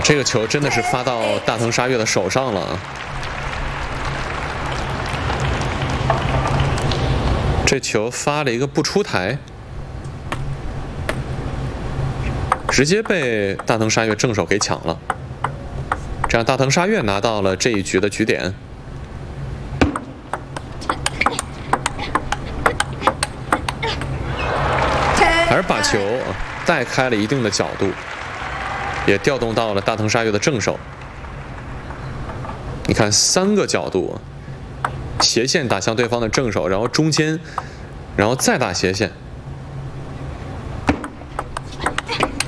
这个球真的是发到大藤沙月的手上了啊！这球发了一个不出台，直接被大藤沙月正手给抢了。这样大藤沙月拿到了这一局的局点。 还是把球带开了一定的角度，也调动到了大藤沙月的正手。你看3个角度，斜线打向对方的正手，然后中间，然后再打斜线。